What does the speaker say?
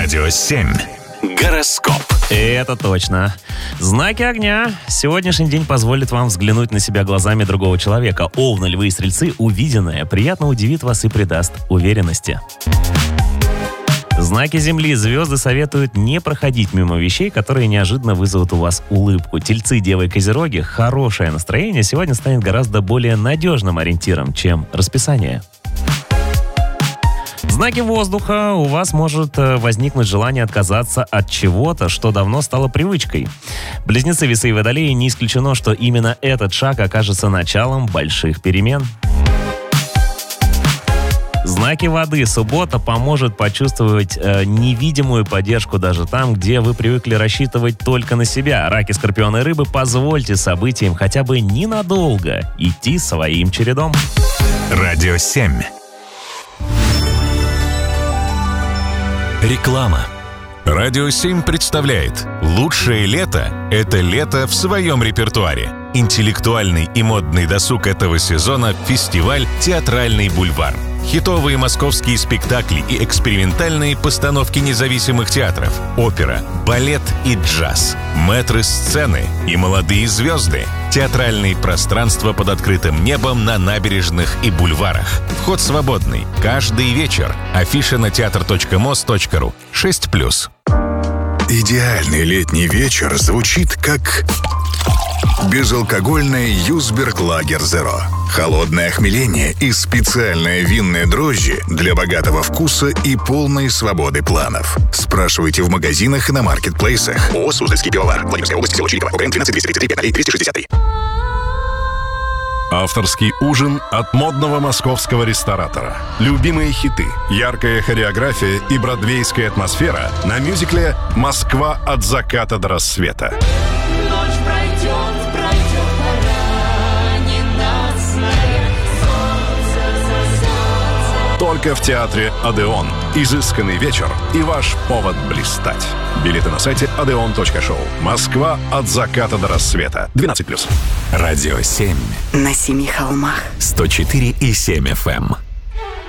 Радио 7. Гороскоп. Это точно. Знаки огня. Сегодняшний день позволит вам взглянуть на себя глазами другого человека. Овны, львы и стрельцы, увиденное приятно удивит вас и придаст уверенности. Знаки Земли. Звезды советуют не проходить мимо вещей, которые неожиданно вызовут у вас улыбку. Тельцы, девы и козероги, хорошее настроение сегодня станет гораздо более надежным ориентиром, чем расписание. Знаки воздуха. У вас может возникнуть желание отказаться от чего-то, что давно стало привычкой. Близнецы, весы и водолеи, не исключено, что именно этот шаг окажется началом больших перемен. Знаки воды. Суббота поможет почувствовать невидимую поддержку даже там, где вы привыкли рассчитывать только на себя. Раки, скорпионы и рыбы, позвольте событиям хотя бы ненадолго идти своим чередом. Радио 7. Реклама. Радио 7 представляет «Лучшее лето – это лето в своем репертуаре». Интеллектуальный и модный досуг этого сезона – фестиваль «Театральный бульвар». Хитовые московские спектакли и экспериментальные постановки независимых театров, опера, балет и джаз, мэтры сцены и молодые звезды, театральные пространства под открытым небом на набережных и бульварах. Вход свободный. Каждый вечер. Афиша на театр.мос.ру. 6+. Идеальный летний вечер звучит как безалкогольное Юсберг Лагер Зеро. Холодное охмеление и специальные винные дрожжи для богатого вкуса и полной свободы планов. Спрашивайте в магазинах и на маркетплейсах. ООО «Суздальский пивовар». Владимирская область, село Чирикова. ОГРН 12 233 5 363. Авторский ужин от модного московского ресторатора. Любимые хиты, яркая хореография и бродвейская атмосфера на мюзикле «Москва от заката до рассвета». Ночь пройдет, пора ненастная, солнце зайдет. Только в театре «Одеон». Изысканный вечер и ваш повод блистать. Билеты на сайте odeon.show. Москва от заката до рассвета. 12+. Радио 7. На 7 холмах. 104,7 FM.